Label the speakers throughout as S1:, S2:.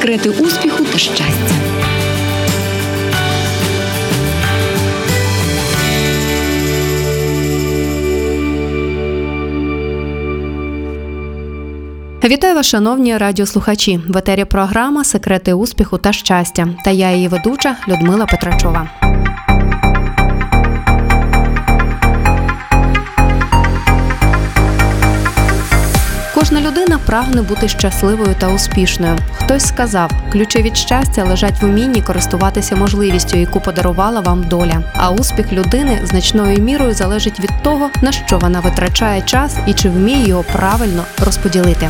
S1: Секрети успіху та щастя.
S2: Вітаю вас, шановні радіослухачі. В етері програма «Секрети успіху та щастя». Та я її ведуча Людмила Петрачова. Кожна людина прагне бути щасливою та успішною. Хтось сказав, ключі від щастя лежать в умінні користуватися можливістю, яку подарувала вам доля. А успіх людини значною мірою залежить від того, на що вона витрачає час і чи вміє його правильно розподілити.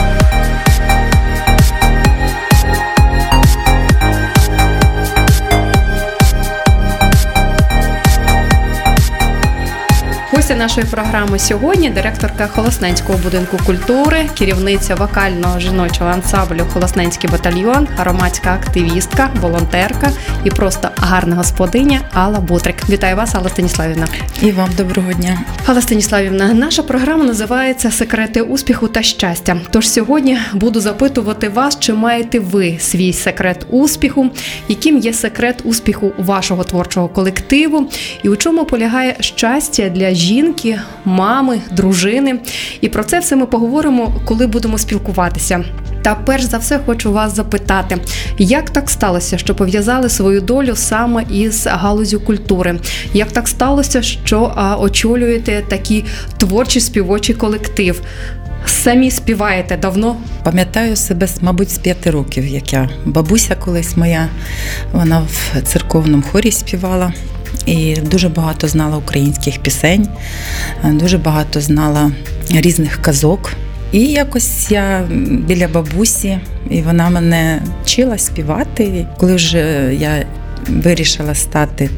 S2: Гостя нашої програми сьогодні – директорка Холосненського будинку культури, керівниця вокального жіночого ансамблю «Холосненський батальйон», громадська активістка, волонтерка і просто гарна господиня Алла Бутрик. Вітаю вас, Алла Станіславівна.
S3: І вам доброго дня.
S2: Алла Станіславівна, наша програма називається «Секрети успіху та щастя». Тож сьогодні буду запитувати вас, чи маєте ви свій секрет успіху, яким є секрет успіху вашого творчого колективу і у чому полягає щастя для жінки, мами, дружини. І про це все ми поговоримо, коли будемо спілкуватися. Та перш за все хочу вас запитати, як так сталося, що пов'язали свою долю саме із галуззю культури? Як так сталося, що очолюєте такий творчий співочий колектив? Самі співаєте давно?
S3: Пам'ятаю себе, мабуть, з 5 років, як я. Бабуся колись моя, вона в церковному хорі співала. І дуже багато знала українських пісень, дуже багато знала різних казок. І якось я біля бабусі, і вона мене вчила співати. Коли вже я вирішила стати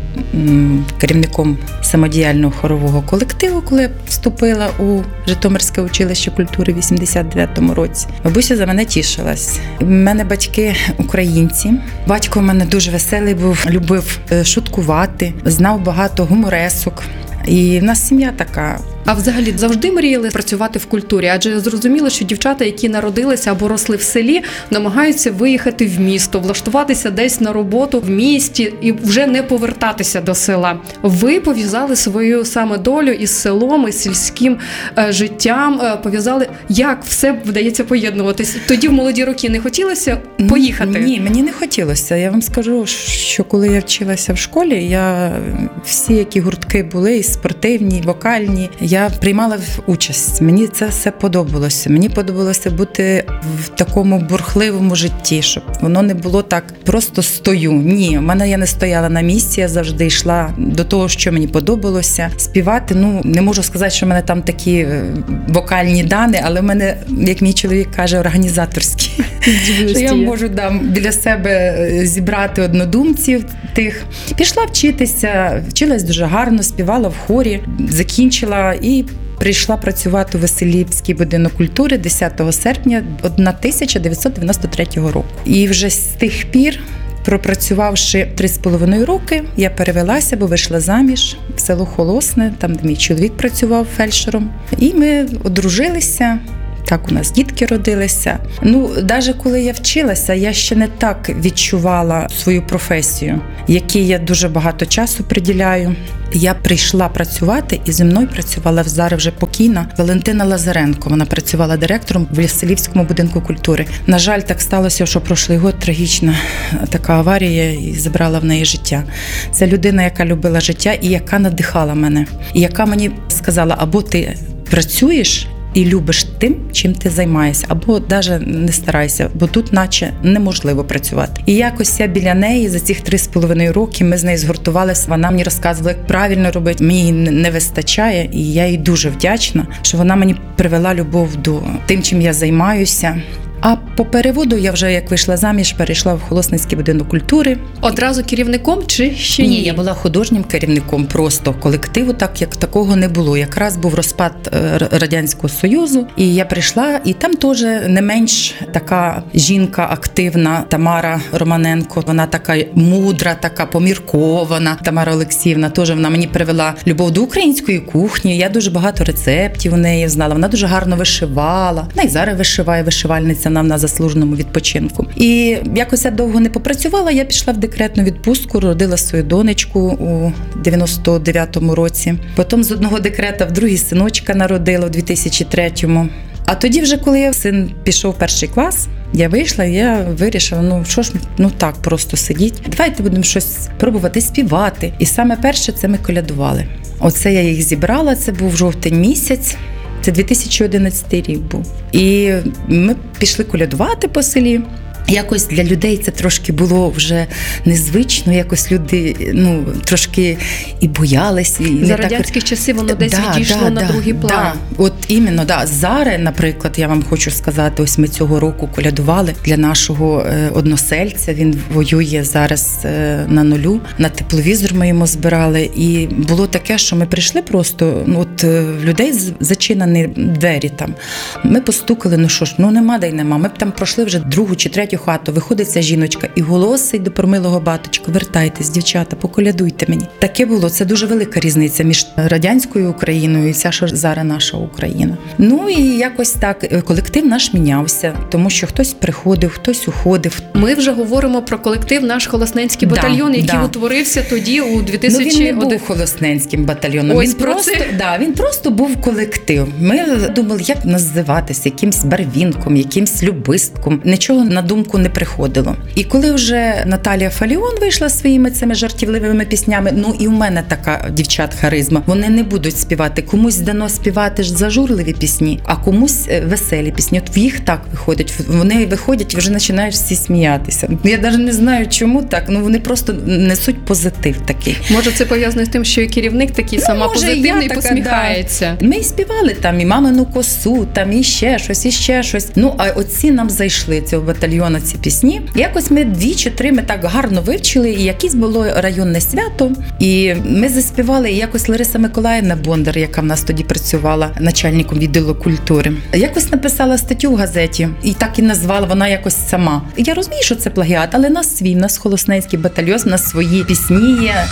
S3: керівником самодіяльного хорового колективу, коли я вступила у Житомирське училище культури в 89-му році. Бабуся за мене тішилась. У мене батьки українці. Батько в мене дуже веселий був, любив шуткувати, знав багато гуморесок. І в нас сім'я така.
S2: А взагалі завжди мріяли працювати в культурі? Адже зрозуміло, що дівчата, які народилися або росли в селі, намагаються виїхати в місто, влаштуватися десь на роботу в місті і вже не повертатися до села. Ви пов'язали свою саме долю із селом, із сільським життям, пов'язали. Як все вдається поєднуватись? Тоді в молоді роки не хотілося поїхати?
S3: Ні, мені не хотілося. Я вам скажу, що коли я вчилася в школі, я всі, які гуртки були, і спортивні, і вокальні, я приймала участь. Мені це все подобалося. Мені подобалося бути в такому бурхливому житті, щоб воно не було так просто стою. Ні, в мене я не стояла на місці, я завжди йшла до того, що мені подобалося. Співати, не можу сказати, що в мене там такі вокальні дані, але в мене, як мій чоловік каже, організаторські. Що я можу біля себе зібрати однодумців тих. Пішла вчитися, вчилась дуже гарно, співала в хорі, закінчила і прийшла працювати у Веселівський будинок культури 10 серпня 1993 року. І вже з тих пір, пропрацювавши 3,5 роки, я перевелася, бо вийшла заміж в село Холосне, там, де мій чоловік працював фельдшером. І ми одружилися. Так у нас дітки родилися. Навіть коли я вчилася, я ще не так відчувала свою професію, якій я дуже багато часу приділяю. Я прийшла працювати, і зі мною працювала зараз вже покійна Валентина Лазаренко. Вона працювала директором в Веселівському будинку культури. На жаль, так сталося, що прошлий год трагічна така аварія і забрала в неї життя. Це людина, яка любила життя і яка надихала мене. І яка мені сказала, або ти працюєш і любиш тим, чим ти займаєшся, або навіть не старайся, бо тут наче неможливо працювати. І якось я біля неї за цих 3,5 роки ми з нею згуртувалися. Вона мені розказувала, як правильно робити. Мені її не вистачає, і я їй дуже вдячна, що вона мені привела любов до тим, чим я займаюся. А по переводу я вже, як вийшла заміж, перейшла в Холосненський будинок культури.
S2: Одразу керівником чи ще ні?
S3: Ні, я була художнім керівником просто колективу, так як такого не було. Якраз був розпад Радянського Союзу, і я прийшла, і там теж не менш така жінка активна, Тамара Романенко. Вона така мудра, така поміркована. Тамара Олексіївна теж вона мені привела любов до української кухні. Я дуже багато рецептів у неї знала. Вона дуже гарно вишивала. Вона і зараз вишиває, вишивальниця. Вона в нас заслуженому відпочинку. І якось я довго не попрацювала, я пішла в декретну відпустку, родила свою донечку у 99-му році. Потім з одного декрета в другий синочка народила в 2003-му. А тоді вже, коли син пішов в перший клас, я вийшла і я вирішила, що ж, так просто сидіть. Давайте будемо щось пробувати співати. І саме перше це ми колядували. Оце я їх зібрала, це був жовтень місяць. Це 2011 рік був. І ми пішли колядувати по селі. Якось для людей це трошки було вже незвично, якось люди трошки і боялись. І
S2: за радянських часів воно десь відійшло на другий план.
S3: От іменно, зараз, наприклад, я вам хочу сказати, ось ми цього року колядували для нашого односельця, він воює зараз на нулю, на тепловізор ми йому збирали, і було таке, що ми прийшли просто, в людей зачинені двері там. Ми постукали, нема, дай нема. Ми б там пройшли вже другу чи третю хату, виходить ця жіночка і голосить до промилого баточка: вертайтесь, дівчата, поколядуйте мені. Таке було, це дуже велика різниця між радянською Україною і ця, що зараз наша Україна. І якось так колектив наш мінявся, тому що хтось приходив, хтось уходив.
S2: Ми вже говоримо про колектив «Наш Холосненський батальйон», який утворився тоді у 2000...
S3: Він не був Холосненським батальйоном, він просто був колектив. Ми думали, як називатися, якимсь барвінком, якимсь любистком. Нічого на думку не приходило. І коли вже Наталія Фаліон вийшла своїми цими жартівливими піснями, і у мене така дівчат-харизма, вони не будуть співати. Комусь дано співати ж зажурливі пісні, а комусь веселі пісні. От в їх так виходить. Вони виходять і вже починають всі сміятися. Я навіть не знаю, чому так. Вони просто несуть позитив такий.
S2: Може, це пов'язано з тим, що і керівник такий сама позитивний і посміхається.
S3: Да. Ми і співали там і «Мамину косу», там і ще щось. А оці нам зайшли, цього батальйону, ці пісні. Якось ми 2 чи 3 ми так гарно вивчили, і якесь було районне свято, і ми заспівали, і якось Лариса Миколаївна Бондар, яка в нас тоді працювала начальником відділу культури, якось написала статтю в газеті, і так і назвала вона якось сама. Я розумію, що це плагіат, але нас Холосненський батальйон, у нас свої пісні є.